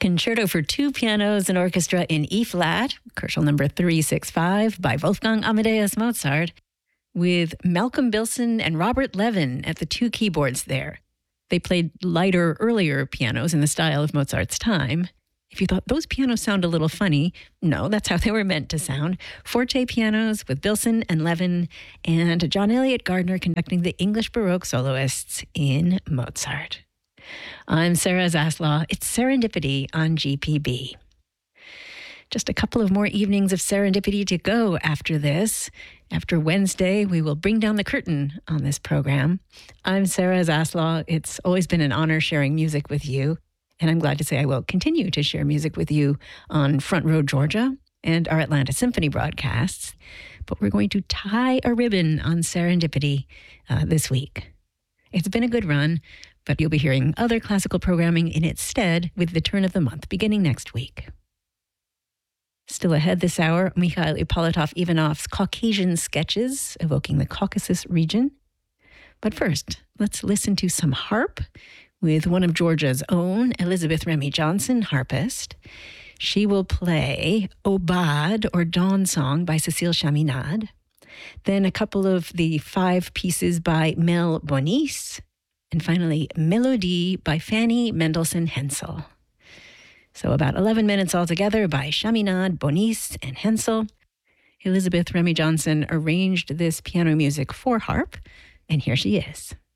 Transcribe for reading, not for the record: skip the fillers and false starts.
Concerto for Two Pianos and Orchestra in E-flat, Kochel number 365 by Wolfgang Amadeus Mozart, with Malcolm Bilson and Robert Levin at the two keyboards there. They played lighter, earlier pianos in the style of Mozart's time. If you thought those pianos sound a little funny, no, that's how they were meant to sound. Forte pianos with Bilson and Levin, and John Eliot Gardner conducting the English Baroque soloists in Mozart. I'm Sarah Zaslaw. It's Serendipity on GPB. Just a couple of more evenings of serendipity to go after this. After Wednesday, we will bring down the curtain on this program. I'm Sarah Zaslaw. It's always been an honor sharing music with you, and I'm glad to say I will continue to share music with you on Front Row Georgia and our Atlanta Symphony broadcasts. But we're going to tie a ribbon on serendipity this week. It's been a good run, but you'll be hearing other classical programming in its stead with the turn of the month beginning next week. Still ahead this hour, Mikhail Ippolitov-Ivanov's Caucasian sketches evoking the Caucasus region. But first, let's listen to some harp with one of Georgia's own, Elizabeth Remy Johnson, harpist. She will play Obad, or Dawn Song, by Cécile Chaminade. Then a couple of the 5 pieces by Mel Bonis. And finally, Melody by Fanny Mendelssohn Hensel. So about 11 minutes altogether by Chaminade, Bonis, and Hensel. Elizabeth Remy Johnson arranged this piano music for harp, and here she is.